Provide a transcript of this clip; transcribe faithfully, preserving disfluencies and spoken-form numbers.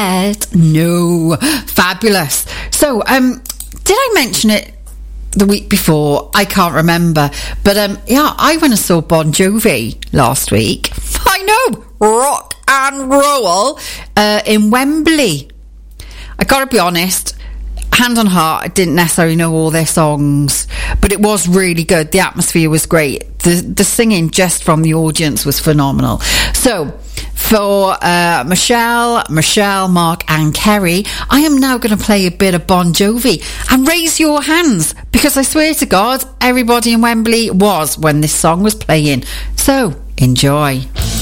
No, fabulous. So, um, did I mention it the week before? I can't remember. But, um, yeah, I went and saw Bon Jovi last week. I know, rock and roll, uh, in Wembley. I gotta be honest, hand on heart, I didn't necessarily know all their songs, but it was really good. The atmosphere was great. The, the singing just from the audience was phenomenal. So, for uh, Michelle, Michelle, Mark and Kerry, I am now going to play a bit of Bon Jovi. And raise your hands, because I swear to God, everybody in Wembley was when this song was playing. So, enjoy.